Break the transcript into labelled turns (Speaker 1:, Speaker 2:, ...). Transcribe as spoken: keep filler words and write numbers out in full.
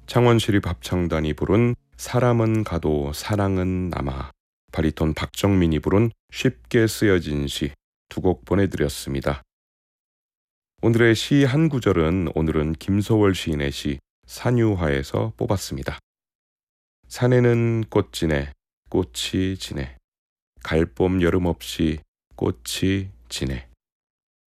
Speaker 1: 창원시립 합창단이 부른 사람은 가도 사랑은 남아, 바리톤 박정민이 부른 쉽게 쓰여진 시 두 곡 보내드렸습니다. 오늘의 시 한 구절은 오늘은 김소월 시인의 시 산유화에서 뽑았습니다. 산에는 꽃지네, 꽃이 지네, 갈봄 여름 없이 꽃이 지네.